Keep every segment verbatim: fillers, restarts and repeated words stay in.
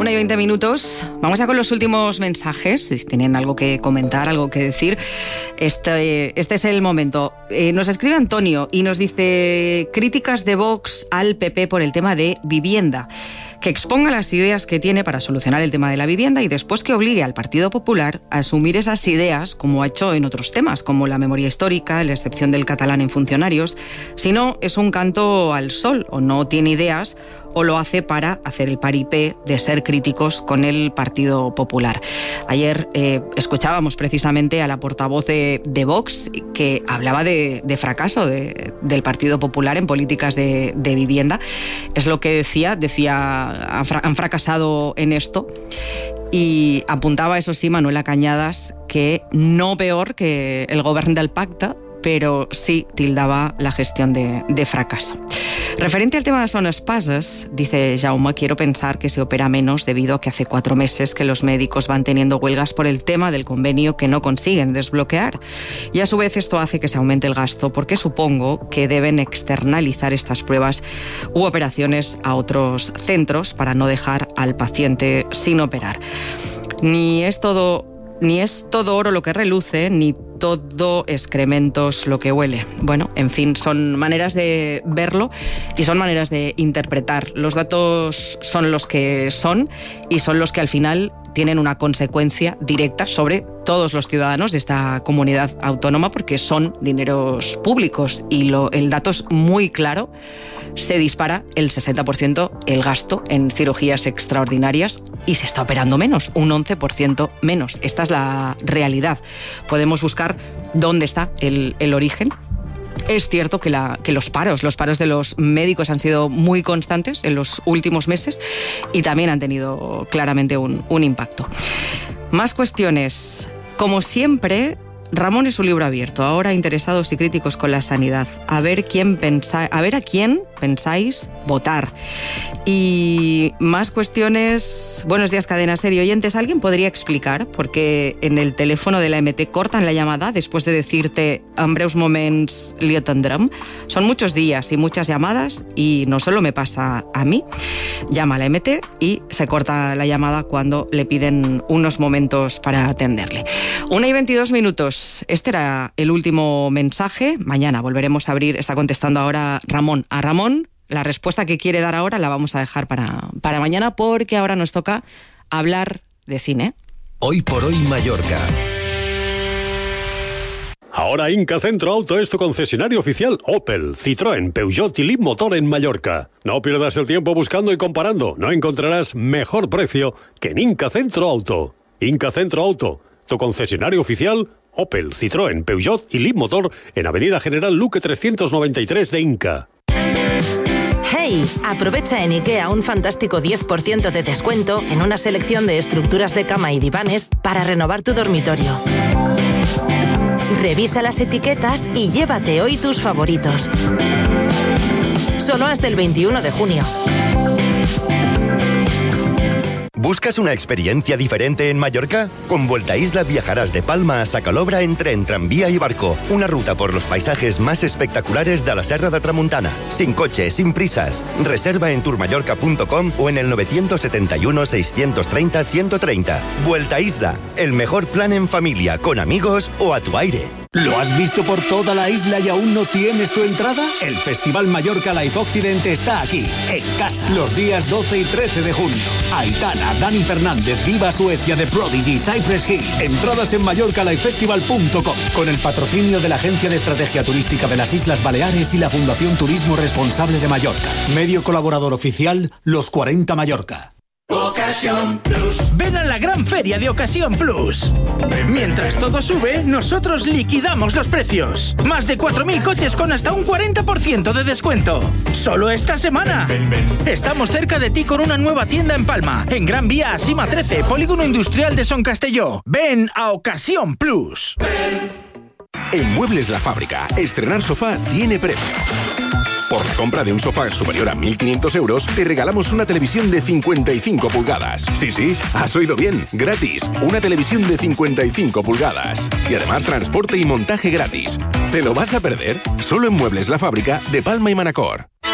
una y veinte minutos. Vamos ya con los últimos mensajes. Si tienen algo que comentar, algo que decir, este, este es el momento. Eh, nos escribe Antonio y nos dice: críticas de Vox al P P por el tema de vivienda. Que exponga las ideas que tiene para solucionar el tema de la vivienda y después que obligue al Partido Popular a asumir esas ideas, como ha hecho en otros temas, como la memoria histórica, la excepción del catalán en funcionarios. Si no, es un canto al sol, o no tiene ideas, o lo hace para hacer el paripé de ser críticos con el Partido Popular. Ayer eh, escuchábamos precisamente a la portavoz de, de Vox, que hablaba de, de fracaso de, del Partido Popular en políticas de, de vivienda. Es lo que decía, decía, han fracasado en esto. Y apuntaba, eso sí, Manuela Cañadas, que no peor que el govern del pacte, pero sí tildaba la gestión de, de fracaso. Referente al tema de Son Espases, dice Jaume, quiero pensar que se opera menos debido a que hace cuatro meses que los médicos van teniendo huelgas por el tema del convenio que no consiguen desbloquear. Y a su vez esto hace que se aumente el gasto, porque supongo que deben externalizar estas pruebas u operaciones a otros centros para no dejar al paciente sin operar. Ni es todo... Ni es todo oro lo que reluce, ni todo excrementos lo que huele. Bueno, en fin, son maneras de verlo y son maneras de interpretar. Los datos son los que son y son los que al final tienen una consecuencia directa sobre todos los ciudadanos de esta comunidad autónoma, porque son dineros públicos y lo, el dato es muy claro. Se dispara el sesenta por ciento el gasto en cirugías extraordinarias y se está operando menos, un once por ciento menos. Esta es la realidad. Podemos buscar dónde está el, el origen. Es cierto que, la, que los paros, los paros de los médicos han sido muy constantes en los últimos meses y también han tenido claramente un, un impacto. Más cuestiones. Como siempre, Ramón es un libro abierto, ahora interesados y críticos con la sanidad. A ver quién pensa, a ver a quién pensáis votar. Y más cuestiones. Buenos días, Cadena Ser y oyentes. ¿Alguien podría explicar por qué en el teléfono de la M T cortan la llamada después de decirte en breus moments li atendrem? Son muchos días y muchas llamadas y no solo me pasa a mí. Llama a la M T y se corta la llamada cuando le piden unos momentos para atenderle. Una y veintidós minutos. Este era el último mensaje. Mañana volveremos a abrir. Está contestando ahora Ramón. A Ramón, la respuesta que quiere dar ahora la vamos a dejar para, para mañana, porque ahora nos toca hablar de cine. Hoy por hoy Mallorca. Ahora Inca Centro Auto es tu concesionario oficial Opel, Citroën, Peugeot y Leapmotor en Mallorca. No pierdas el tiempo buscando y comparando. No encontrarás mejor precio que en Inca Centro Auto. Inca Centro Auto, tu concesionario oficial Opel, Citroën, Peugeot y Leapmotor en Avenida General Luque trescientos noventa y tres de Inca. ¡Hey! Aprovecha en IKEA un fantástico diez por ciento de descuento en una selección de estructuras de cama y divanes para renovar tu dormitorio. Revisa las etiquetas y llévate hoy tus favoritos. Solo hasta el veintiuno de junio. ¿Buscas una experiencia diferente en Mallorca? Con Vuelta Isla viajarás de Palma a Sacalobra en tren, tranvía y barco. Una ruta por los paisajes más espectaculares de la Serra de Tramuntana. Sin coche, sin prisas. Reserva en tourmallorca punto com o en el nueve siete uno, seis tres cero, uno tres cero. Vuelta Isla, el mejor plan en familia, con amigos o a tu aire. ¿Lo has visto por toda la isla y aún no tienes tu entrada? El Festival Mallorca Life Occident está aquí, en casa, los días doce y trece de junio. Aitana, Dani Fernández, Viva Suecia, The Prodigy, Cypress Hill. Entradas en mallorca life festival punto com, con el patrocinio de la Agencia de Estrategia Turística de las Islas Baleares y la Fundación Turismo Responsable de Mallorca. Medio colaborador oficial, Los cuarenta Mallorca. Ocasión Plus. Ven a la gran feria de Ocasión Plus. Mientras todo sube, nosotros liquidamos los precios. Más de cuatro mil coches con hasta un cuarenta por ciento de descuento. Solo esta semana. Ven, ven. Estamos cerca de ti con una nueva tienda en Palma, en Gran Vía Asima trece, Polígono Industrial de Son Castelló. Ven a Ocasión Plus. Ven. En Muebles La Fábrica, estrenar sofá tiene premio. Por la compra de un sofá superior a mil quinientos euros, te regalamos una televisión de cincuenta y cinco pulgadas. Sí, sí, has oído bien, gratis. Una televisión de cincuenta y cinco pulgadas. Y además transporte y montaje gratis. ¿Te lo vas a perder? Solo en Muebles La Fábrica de Palma y Manacor.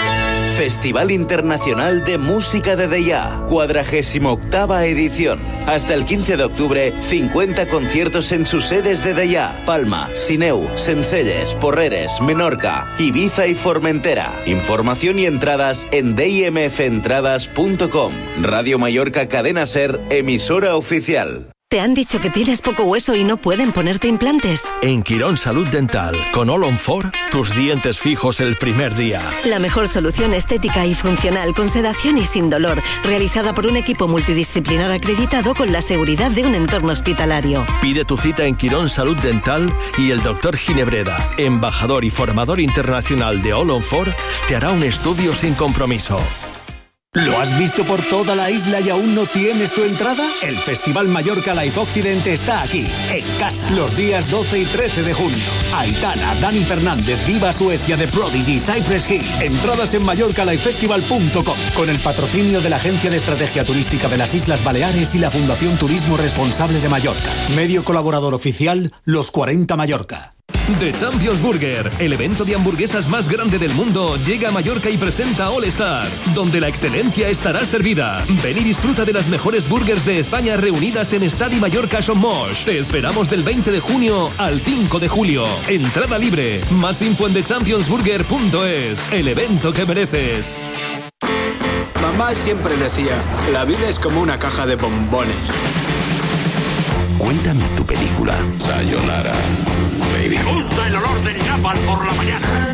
Festival Internacional de Música de Deià, cuadragésima octava edición. Hasta el quince de octubre, cincuenta conciertos en sus sedes de Deià, Palma, Sineu, Sencelles, Porreres, Menorca, Ibiza y Formentera. Información y entradas en d i m f entradas punto com. Radio Mallorca Cadena Ser, emisora oficial. ¿Te han dicho que tienes poco hueso y no pueden ponerte implantes? En Quirón Salud Dental, con All on Four, tus dientes fijos el primer día. La mejor solución estética y funcional con sedación y sin dolor, realizada por un equipo multidisciplinar acreditado con la seguridad de un entorno hospitalario. Pide tu cita en Quirón Salud Dental y el doctor Ginebreda, embajador y formador internacional de All on Four, te hará un estudio sin compromiso. ¿Lo has visto por toda la isla y aún no tienes tu entrada? El Festival Mallorca Life Occidente está aquí, en casa, los días doce y trece de junio. Aitana, Dani Fernández, Viva Suecia, The Prodigy, Cypress Hill. Entradas en mallorca life festival punto com, con el patrocinio de la Agencia de Estrategia Turística de las Islas Baleares y la Fundación Turismo Responsable de Mallorca. Medio colaborador oficial, Los cuarenta Mallorca. The Champions Burger, el evento de hamburguesas más grande del mundo, llega a Mallorca y presenta All Star, donde la excelencia estará servida. Ven y disfruta de las mejores burgers de España reunidas en Estadi Mallorca Sommoix. Te esperamos del veinte de junio al cinco de julio. Entrada libre. Más info en the champions burger punto es. El evento que mereces. Mamá siempre decía, la vida es como una caja de bombones. Cuéntame tu película. Sayonara, baby. Me gusta el olor del napalm por la mañana.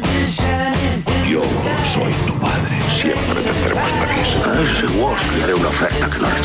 Yo soy tu padre. Siempre tendremos París. A ese Walsh le haré una oferta que no rechaza.